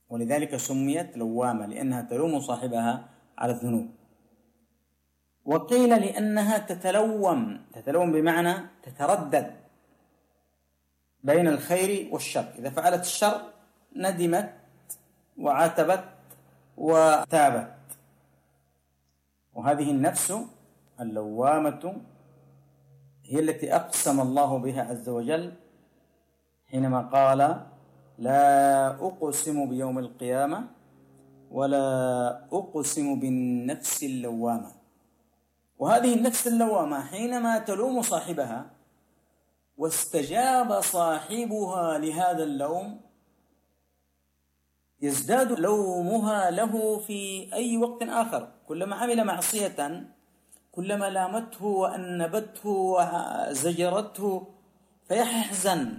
ولذلك سميت لوامة لأنها تلوم صاحبها على الذنوب. وقيل لأنها تتلوم بمعنى تتردد بين الخير والشر، إذا فعلت الشر ندمت وعاتبت وتابت. وهذه النفس اللوامة هي التي أقسم الله بها عز وجل حينما قال: لا أقسم بيوم القيامة ولا أقسم بالنفس اللوامة. وهذه النفس اللوامة حينما تلوم صاحبها واستجاب صاحبها لهذا اللوم يزداد لومها له في أي وقت آخر. كلما عمل معصية كلما لامته وأنبته وزجرته فيحزن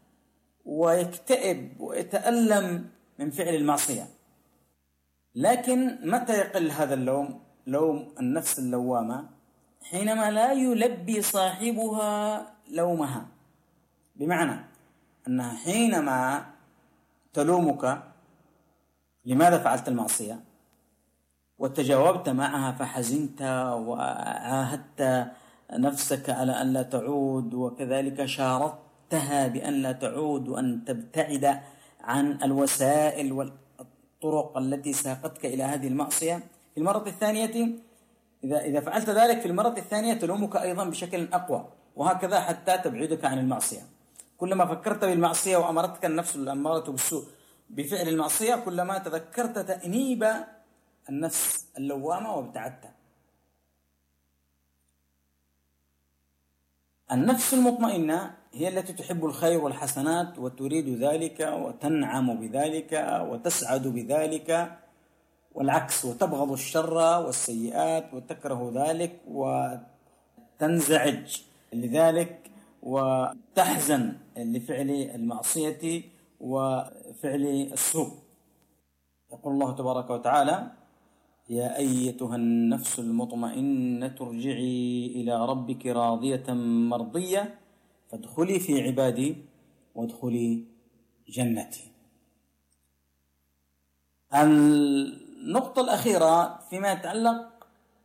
ويكتئب ويتألم من فعل المعصية. لكن متى يقل هذا اللوم، لوم النفس اللوامة؟ حينما لا يلبي صاحبها لومها، بمعنى أنها حينما تلومك لماذا فعلت المعصية وتجاوبت معها فحزنت وعاهدت نفسك على أن لا تعود، وكذلك شارطتها بأن لا تعود وأن تبتعد عن الوسائل والطرق التي ساقتك إلى هذه المعصية، في المرة الثانية إذا فعلت ذلك في المرة الثانية تلومك أيضا بشكل أقوى، وهكذا حتى تبعدك عن المعصية. كلما فكرت بالمعصية وأمرتك النفس الأمارة بالسوء بفعل المعصية كلما تذكرت تأنيب النفس اللوامة وابتعدت. النفس المطمئنة هي التي تحب الخير والحسنات وتريد ذلك وتنعم بذلك وتسعد بذلك، والعكس، وتبغض الشر والسيئات وتكره ذلك وتنزعج لذلك وتحزن لفعل المعصية وفعل السوء. يقول الله تبارك وتعالى: يا أيتها النفس المطمئنة ارجعي إلى ربك راضية مرضية فادخلي في عبادي وادخلي جنتي. النقطة الأخيرة فيما يتعلق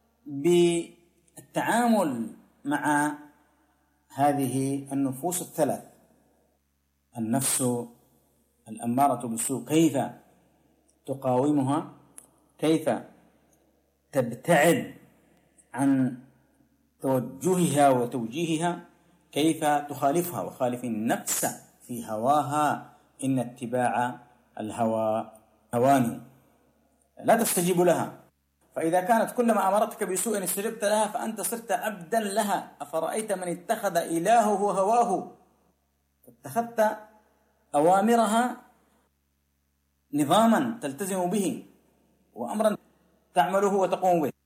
بالتعامل مع هذه النفوس الثلاث، النفس الأمارة بالسوء، كيف تقاومها، كيف تبتعد عن توجهها وتوجيهها، كيف تخالفها وخالف النفس في هواها، إن اتباع الهوى هوان لا تستجيب لها. فإذا كانت كلما أمرتك بسوء استجبت لها فأنت صرت عبدا لها. أفرأيت من اتخذ إلهه هواه، اتخذت أوامرها نظاما تلتزم به وأمرا تعمله وتقوم به.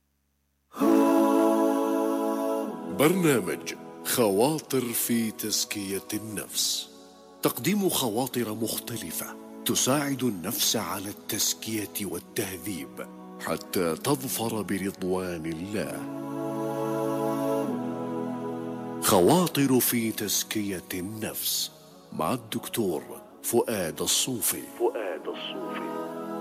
برنامج خواطر في تزكية النفس، تقديم خواطر مختلفة تساعد النفس على التزكية والتهذيب حتى تظفر برضوان الله. خواطر في تزكية النفس مع الدكتور فؤاد الصوفي.